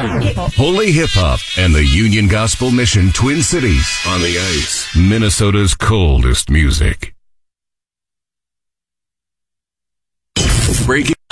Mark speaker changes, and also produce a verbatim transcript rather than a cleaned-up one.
Speaker 1: Holy Hip Hop and the Union Gospel Mission Twin Cities on the ice. Minnesota's coldest music. Breaking